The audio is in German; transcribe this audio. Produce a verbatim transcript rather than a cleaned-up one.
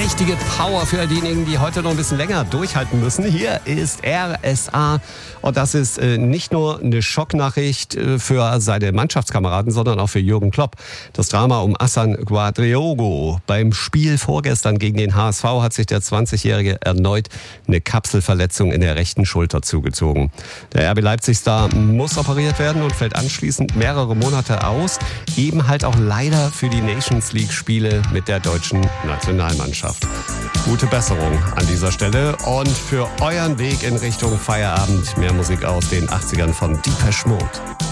richtige Power für diejenigen, die heute noch ein bisschen länger durchhalten müssen. Hier ist R S A und das ist äh, nicht nur eine Schocknachricht äh, für seine Mannschaftskameraden, sondern auch für Jürgen Klopp. Das Drama um Hassan Ouedraogo. Beim Spiel vorgestern gegen den H S V hat sich der zwanzigjährige erneut eine Kapselverletzung in der rechten Schulter zugezogen. Der R B Leipzig-Star muss operiert werden und fällt anschließend mehrere Monate aus. Eben halt auch leider für die Nations League-Spiele mit der deutschen Nationalmannschaft. Gute Besserung an dieser Stelle und für euren Weg in Richtung Feierabend mehr Musik aus den achtzigern von Depeche Mode.